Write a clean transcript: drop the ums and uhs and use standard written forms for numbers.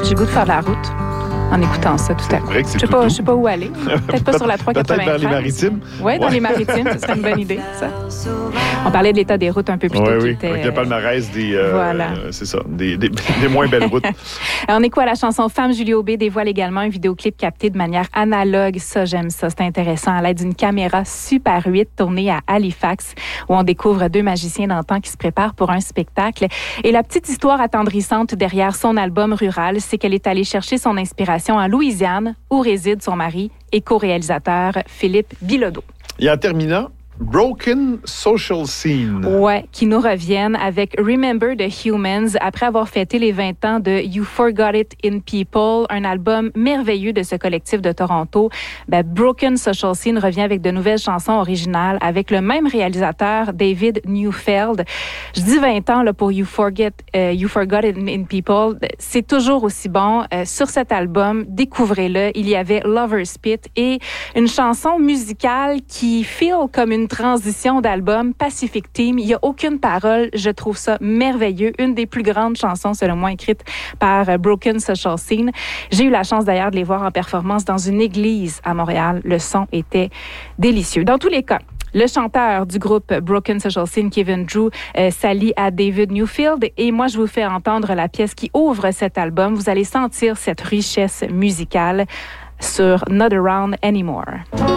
J'ai le goût de faire de la route en écoutant ça tout à coup. Je sais pas où aller. Peut-être pas sur la 393. Peut-être vers les Maritimes. Oui, dans les Maritimes, ce serait une bonne idée, ça. On parlait de l'état des routes un peu plus tôt. Oui, avec le palmarès des, voilà. c'est ça, des moins belles routes. On écoute la chanson Femme. Julie Aubé dévoile également un vidéoclip capté de manière analogue. Ça, j'aime ça. C'est intéressant. À l'aide d'une caméra Super 8 tournée à Halifax, où on découvre 2 magiciens d'antan qui se préparent pour un spectacle. Et la petite histoire attendrissante derrière son album Rural, c'est qu'elle est allée chercher son inspiration en Louisiane, où réside son mari et co-réalisateur Philippe Bilodeau. Et en terminant, Broken Social Scene. Ouais, qui nous reviennent avec Remember the Humans après avoir fêté les 20 ans de You Forgot It in People, un album merveilleux de ce collectif de Toronto. Broken Social Scene revient avec de nouvelles chansons originales avec le même réalisateur, David Neufeld. Je dis 20 ans là, pour You Forgot It in People. C'est toujours aussi bon. Sur cet album, découvrez-le. Il y avait Lover's Pit et une chanson musicale qui feel comme une transition d'album, Pacific Team. Il n'y a aucune parole. Je trouve ça merveilleux. Une des plus grandes chansons, selon moi, écrites par Broken Social Scene. J'ai eu la chance d'ailleurs de les voir en performance dans une église à Montréal. Le son était délicieux. Dans tous les cas, le chanteur du groupe Broken Social Scene, Kevin Drew, s'allie à David Neufeld. Et moi, je vous fais entendre la pièce qui ouvre cet album. Vous allez sentir cette richesse musicale sur Not Around Anymore.